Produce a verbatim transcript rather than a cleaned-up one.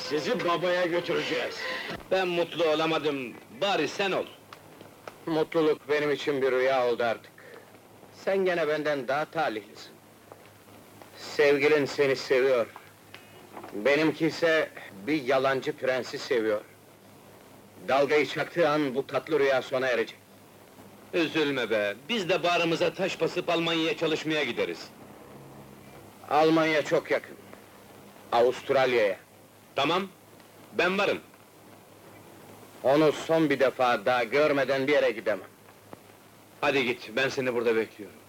Sizi babaya götüreceğiz. Ben mutlu olamadım, bari sen ol. Mutluluk benim için bir rüya oldu artık. Sen gene benden daha talihlisin. Sevgilin seni seviyor. Benimki ise bir yalancı prensi seviyor. Dalgayı çaktığı an bu tatlı rüya sona erecek. Üzülme be, biz de bağrımıza taş basıp Almanya'ya çalışmaya gideriz. Almanya çok yakın. Avustralya'ya. Tamam, ben varım. Onu son bir defa daha görmeden bir yere gidemem. Hadi git, ben seni burada bekliyorum.